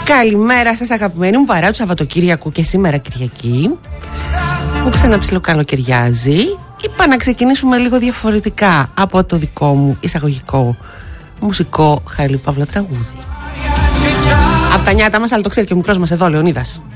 Καλημέρα σας αγαπημένοι μου παρέα του Σαββατοκύριακου και σήμερα Κυριακή, που ξαναψιλοκαλοκαιριάζει. Είπα να ξεκινήσουμε λίγο διαφορετικά από το δικό μου εισαγωγικό μουσικό Χάιλου Παύλα τραγούδι. Από τα νιάτα μας, αλλά το ξέρει και ο μικρός μας εδώ, Λεωνίδας.